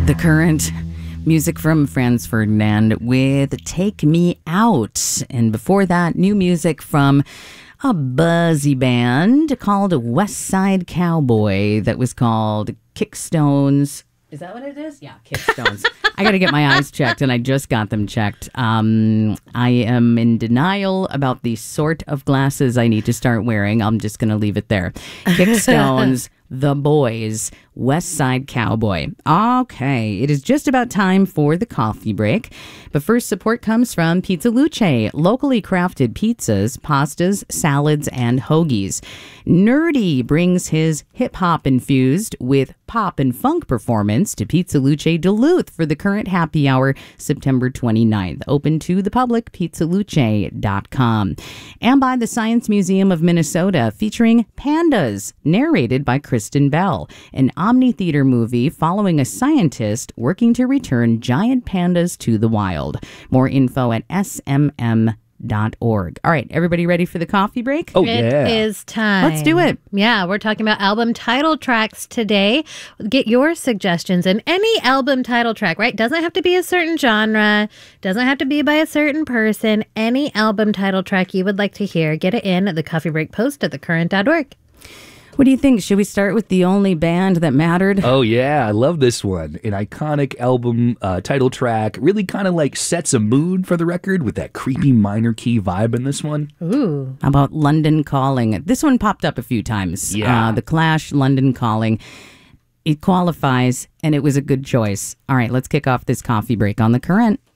The Current. Music from Franz Ferdinand with Take Me Out. And before that, new music from a buzzy band called West Side Cowboy that was called Kickstones. Is that what it is? Yeah, Kickstones. I got to get my eyes checked, and I just got them checked. I am in denial about the sort of glasses I need to start wearing. I'm just going to leave it there. Kickstones, The Boys, West Side Cowboy. Okay, it is just about time for the coffee break. But first, support comes from Pizza Luce, locally crafted pizzas, pastas, salads, and hoagies. Nerdy brings his hip-hop infused with pop and funk performance to Pizza Luce Duluth for the current happy hour, September 29th. Open to the public, pizzaluce.com. And by the Science Museum of Minnesota, featuring Pandas, narrated by Kristen Bell, an Omni Theater movie following a scientist working to return giant pandas to the wild. More info at smm.org. All right, everybody ready for the coffee break? Oh, yeah. It is time. Let's do it. Yeah, we're talking about album title tracks today. Get your suggestions and any album title track, right? Doesn't have to be a certain genre, doesn't have to be by a certain person. Any album title track you would like to hear, get it in at the Coffee Break post at thecurrent.org. What do you think? Should we start with the only band that mattered? Oh, yeah. I love this one. An iconic album title track. Really kind of like sets a mood for the record with that creepy minor key vibe in this one. Ooh. How about London Calling? This one popped up a few times. Yeah. The Clash, London Calling. It qualifies, and it was a good choice. All right, let's kick off this coffee break on The Current.